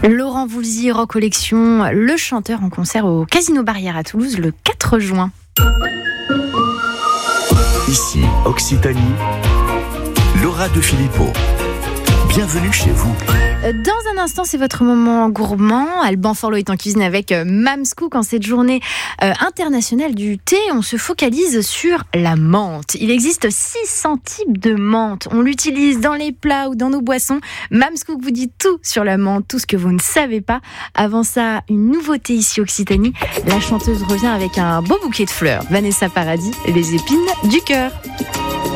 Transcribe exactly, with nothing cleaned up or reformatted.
Laurent Voulzy, Rock Collection, le chanteur en concert au Casino Barrière à Toulouse le quatre juin. Ici, Occitanie, Laura de Filippo. Bienvenue chez vous. Dans un instant, c'est votre moment gourmand. Alban Forlot est en cuisine avec Mams Cook en cette journée euh, internationale du thé. On se focalise sur la menthe. Il existe six cents types de menthe. On l'utilise dans les plats ou dans nos boissons. Mams Cook vous dit tout sur la menthe, tout ce que vous ne savez pas. Avant ça, une nouveauté ici Occitanie. La chanteuse revient avec un beau bouquet de fleurs. Vanessa Paradis, les épines du cœur.